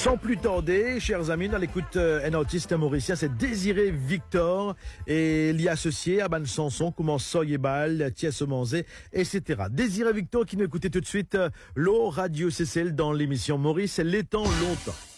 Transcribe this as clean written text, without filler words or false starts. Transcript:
Sans plus tarder, chers amis, dans l'écoute, un artiste mauricien, c'est Désiré Victor, et l'y associé à une chanson comme Soyebal, Thiès Manzé, etc. Désiré Victor qui nous écoutait tout de suite, l'eau Radio CCL dans l'émission Maurice, l'étang longtemps.